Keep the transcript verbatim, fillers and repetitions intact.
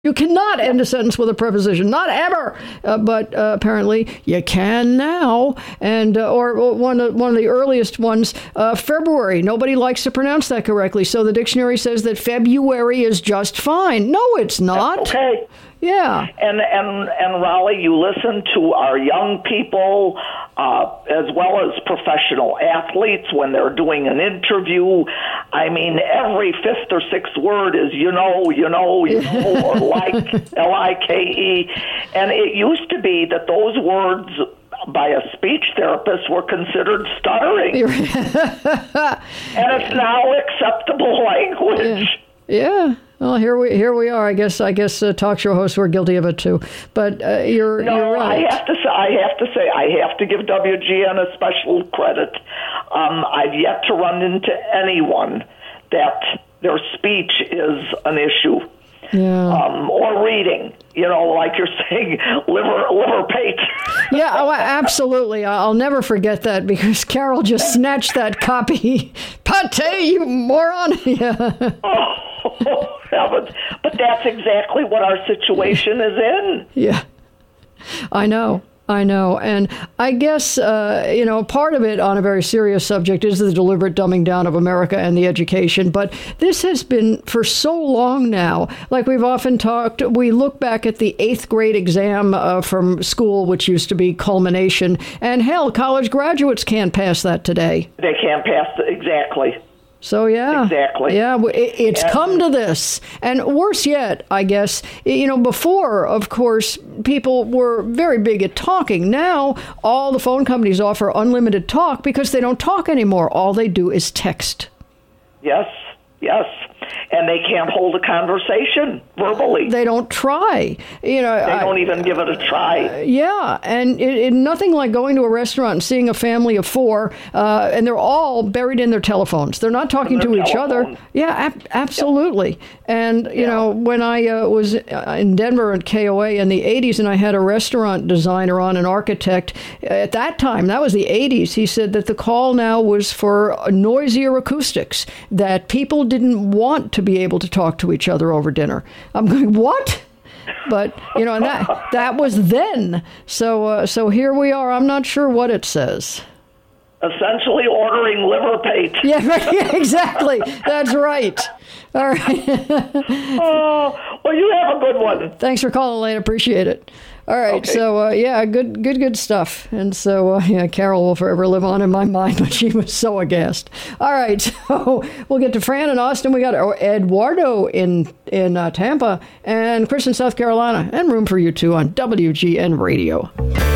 You cannot end a sentence with a preposition, not ever. Uh, but uh, apparently you can now. And uh, or one of, one of the earliest ones, uh, February. Nobody likes to pronounce that correctly. So the dictionary says that February is just fine. No, it's not. Okay. Yeah. And, and, and Raleigh, you listen to our young people uh, as well as professional athletes when they're doing an interview. I mean, every fifth or sixth word is, you know, you know, you know, or like, L I K E. And it used to be that those words by a speech therapist were considered stuttering. And it's now acceptable language. Yeah. yeah. Well, here we here we are. I guess I guess uh, talk show hosts were guilty of it too. But uh, you're no, you're right. I have to say, I have to say, I have to give W G N a special credit. Um, I've yet to run into anyone that their speech is an issue. Yeah. Um, or reading, you know, like you're saying, liver, liver pate. Yeah, oh, absolutely. I'll never forget that because Carol just snatched that copy. Pate, you moron. Yeah. Oh, heavens. But that's exactly what our situation is in. Yeah, I know. I know. And I guess, uh, you know, part of it on a very serious subject is the deliberate dumbing down of America and the education. But this has been for so long now. Like we've often talked, we look back at the eighth grade exam uh, from school, which used to be culmination. And hell, college graduates can't pass that today. They can't pass the, exactly. So, yeah, exactly. Yeah, it, it's and, come to this. And worse yet, I guess, you know, before, of course, people were very big at talking. Now, all the phone companies offer unlimited talk because they don't talk anymore. All they do is text. Yes, yes. And they can't hold a conversation verbally. They don't try. You know, they don't I, even give it a try. Uh, yeah, and it, it, nothing like going to a restaurant and seeing a family of four, uh, and they're all buried in their telephones. They're not talking to each telephone. other. Yeah, ab- absolutely. Yep. And, you yeah. know, when I uh, was in Denver at K O A in the eighties, and I had a restaurant designer on, an architect, at that time, that was the eighties, he said that the call now was for noisier acoustics, that people didn't want to be able to talk to each other over dinner. I'm going, what? But, you know, and that that was then. So uh, so here we are. I'm not sure what it says. Essentially ordering liver pate. Yeah, right, yeah, exactly. That's right. All right. Oh, well, you have a good one. Thanks for calling, Elaine. Appreciate it. All right, okay. so, uh, yeah, good, good, good stuff. And so, uh, yeah, Carol will forever live on in my mind, but she was so aghast. All right, so we'll get to Fran in Austin. We got Eduardo in, in uh, Tampa and Chris in South Carolina, and room for you two on W G N Radio.